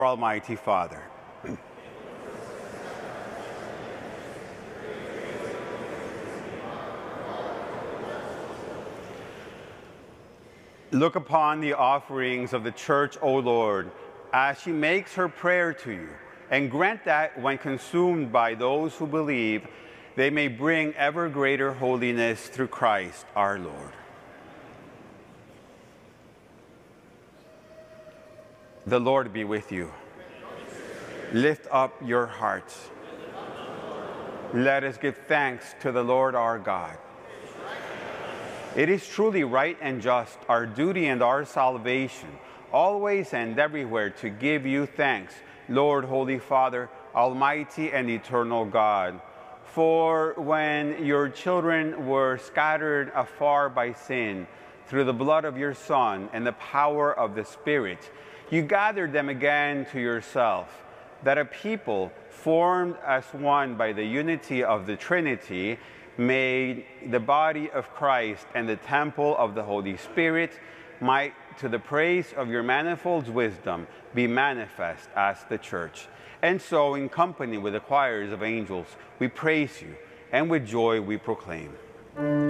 Almighty Father. Look upon the offerings of the Church, O Lord, as she makes her prayer to you, and grant that when consumed by those who believe, they may bring ever greater holiness through Christ our Lord. The Lord be with you. Lift up your hearts. Let us give thanks to the Lord our God. It is truly right and just, our duty and our salvation, always and everywhere to give you thanks, Lord, Holy Father, Almighty and eternal God. For when your children were scattered afar by sin, through the blood of your Son and the power of the Spirit, you gathered them again to yourself, that a people formed as one by the unity of the Trinity may the body of Christ and the temple of the Holy Spirit might, to the praise of your manifold wisdom, be manifest as the Church. And so, in company with the choirs of angels, we praise you, and with joy we proclaim.